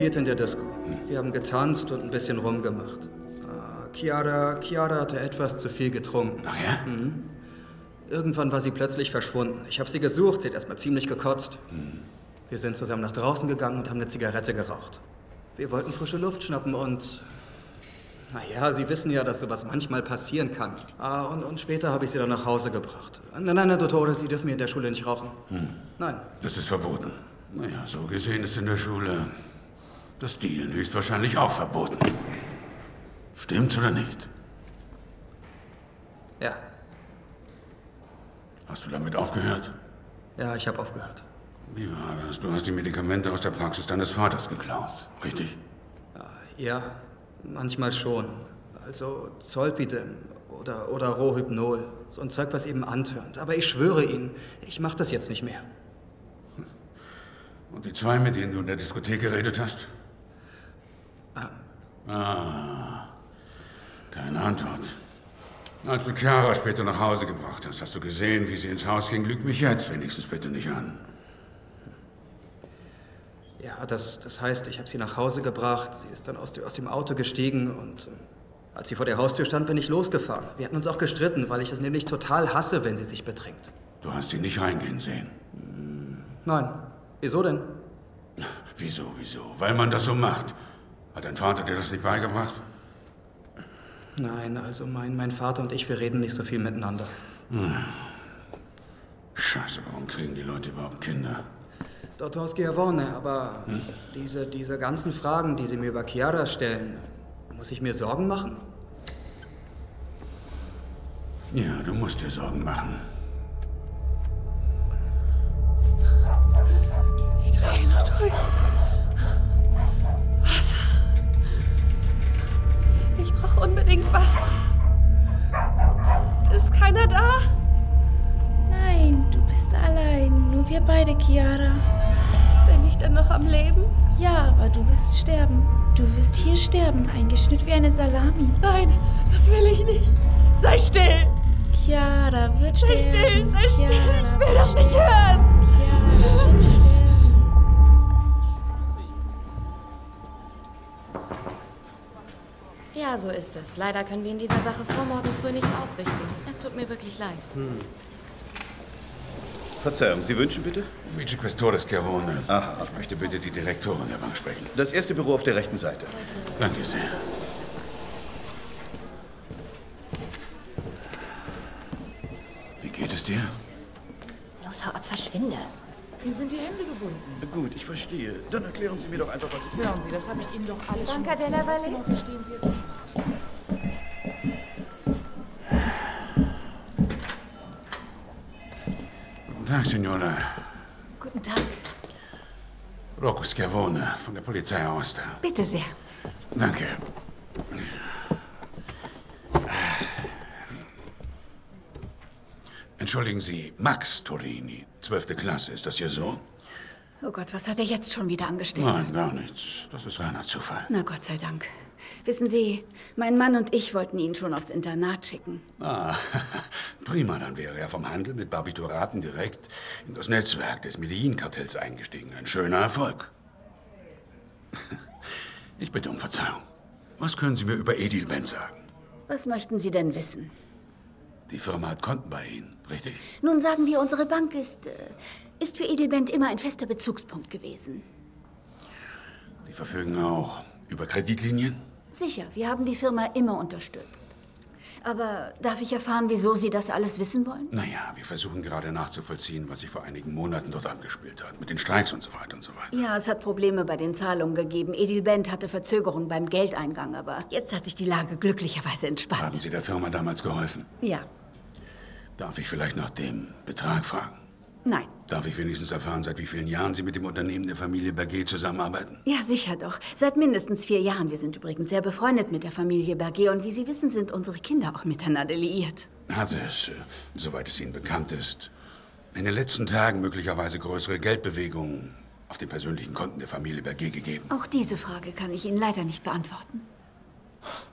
In der Disco. Wir haben getanzt und ein bisschen rumgemacht. Chiara hatte etwas zu viel getrunken. Ach ja? Mhm. Irgendwann war sie plötzlich verschwunden. Ich habe sie gesucht, sie hat erstmal ziemlich gekotzt. Wir sind zusammen nach draußen gegangen und haben eine Zigarette geraucht. Wir wollten frische Luft schnappen und... Naja, Sie wissen ja, dass sowas manchmal passieren kann. Und später habe ich sie dann nach Hause gebracht. Nein, Dottore, Sie dürfen hier in der Schule nicht rauchen. Nein. Das ist verboten. Naja, so gesehen ist in der Schule das Dealen höchstwahrscheinlich auch verboten. Stimmt's oder nicht? Ja. Hast du damit aufgehört? Ja, ich habe aufgehört. Wie war das? Du hast die Medikamente aus der Praxis deines Vaters geklaut, richtig? Ja, manchmal schon. Also Zolpidem oder Rohypnol. So ein Zeug, was eben antörnt. Aber ich schwöre Ihnen, ich mache das jetzt nicht mehr. Und die zwei, mit denen du in der Diskothek geredet hast? Keine Antwort. Als du Chiara später nach Hause gebracht hast, hast du gesehen, wie sie ins Haus ging. Lüg mich jetzt wenigstens bitte nicht an. Ja, das heißt, ich habe sie nach Hause gebracht. Sie ist dann aus dem Auto gestiegen und als sie vor der Haustür stand, bin ich losgefahren. Wir hatten uns auch gestritten, weil ich es nämlich total hasse, wenn sie sich betrinkt. Du hast sie nicht reingehen sehen? Nein. Wieso denn? Wieso? Weil man das so macht. Hat dein Vater dir das nicht beigebracht? Nein, also mein Vater und ich, wir reden nicht so viel miteinander. Scheiße, warum kriegen die Leute überhaupt Kinder? Dottor Schiavone, aber diese ganzen Fragen, die Sie mir über Chiara stellen, muss ich mir Sorgen machen? Ja, du musst dir Sorgen machen. Ich drehe noch durch. Wasser. Ich brauche unbedingt Wasser. Ist keiner da? Nein, du bist allein. Nur wir beide, Chiara. Bin ich denn noch am Leben? Ja, aber du wirst sterben. Du wirst hier sterben, eingeschnitten wie eine Salami. Nein, das will ich nicht. Sei still! Chiara wird Sei sterben. still, sei still! Chiara Ich will wird das nicht sterben. hören! Chiara wird sterben. Ja, so ist es. Leider können wir in dieser Sache vor morgen früh nichts ausrichten. Es tut mir wirklich leid. Verzeihung, Sie wünschen bitte? Vice Questore Schiavone. Aha. Ich möchte bitte die Direktorin der Bank sprechen. Das erste Büro auf der rechten Seite. Danke sehr. Wie geht es dir? Los, hau ab, verschwinde. Mir sind die Hände gebunden. Gut, ich verstehe. Dann erklären Sie mir doch einfach, was ich... Hören Sie, das habe ich Ihnen doch alles schon... Danke, Della Was Valle. genau verstehen Sie jetzt nicht? Guten Tag, Signora. Guten Tag. Rocco Schiavone von der Polizei Aosta. Bitte sehr. Danke. Entschuldigen Sie, Max Torini, 12. Klasse, ist das Ihr Sohn? Oh Gott, was hat er jetzt schon wieder angestellt? Nein, gar nichts. Das ist reiner Zufall. Na Gott sei Dank. Wissen Sie, mein Mann und ich wollten ihn schon aufs Internat schicken. Prima, dann wäre er vom Handel mit Barbituraten direkt in das Netzwerk des Medellin-Kartells eingestiegen. Ein schöner Erfolg. Ich bitte um Verzeihung. Was können Sie mir über Edilbent sagen? Was möchten Sie denn wissen? Die Firma hat Konten bei Ihnen, richtig? Nun sagen wir, unsere Bank ist für Edilbent immer ein fester Bezugspunkt gewesen. Die verfügen auch über Kreditlinien? Sicher, wir haben die Firma immer unterstützt. Aber darf ich erfahren, wieso Sie das alles wissen wollen? Naja, wir versuchen gerade nachzuvollziehen, was sich vor einigen Monaten dort abgespielt hat. Mit den Streiks und so weiter und so weiter. Ja, es hat Probleme bei den Zahlungen gegeben. Edilbent hatte Verzögerung beim Geldeingang, aber jetzt hat sich die Lage glücklicherweise entspannt. Haben Sie der Firma damals geholfen? Ja. Darf ich vielleicht nach dem Betrag fragen? Nein. Darf ich wenigstens erfahren, seit wie vielen Jahren Sie mit dem Unternehmen der Familie Berger zusammenarbeiten? Ja, sicher doch. Seit mindestens 4 Jahren. Wir sind übrigens sehr befreundet mit der Familie Berger. Und wie Sie wissen, sind unsere Kinder auch miteinander liiert. Hat es, soweit es Ihnen bekannt ist, in den letzten Tagen möglicherweise größere Geldbewegungen auf den persönlichen Konten der Familie Berger gegeben? Auch diese Frage kann ich Ihnen leider nicht beantworten.